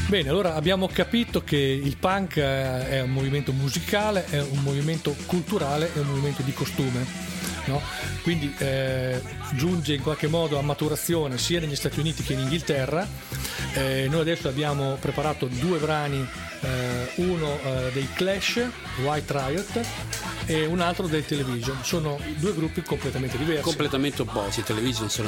Bene, allora abbiamo capito che il punk è un movimento musicale, è un movimento culturale, è un movimento di costume, no? Quindi giunge in qualche modo a maturazione sia negli Stati Uniti che in Inghilterra. Noi adesso abbiamo preparato due brani, uno dei Clash, White Riot, e un altro dei Television. Sono due gruppi completamente diversi, completamente opposti. Television sono